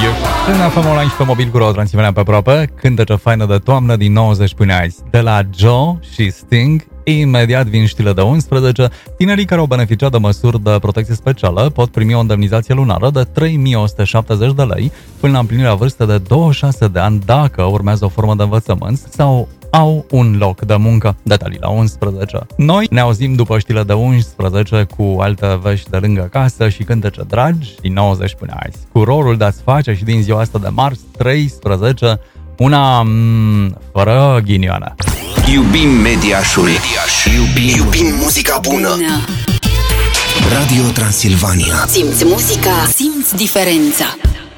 În FM Online și pe mobil cu Road Transilvania pe aproape, cântece faină de toamnă din 90 până azi. De la Joe și Sting, imediat vin știle de 11. Tinerii care au beneficiat de măsuri de protecție specială pot primi o indemnizație lunară de 3.170 de lei până la împlinirea vârstei de 26 de ani dacă urmează o formă de învățământ sau au un loc de muncă. Detalii la 11. Noi ne auzim după știle de 11 cu alte vești de lângă casă și cântece dragi din 90 până azi. Cu rolul de a-ți face și din ziua asta de marți 13, una fără ghinioane. Iubim Mediașul. Iubim muzica bună. Radio Transilvania. Simți muzica, simți diferența.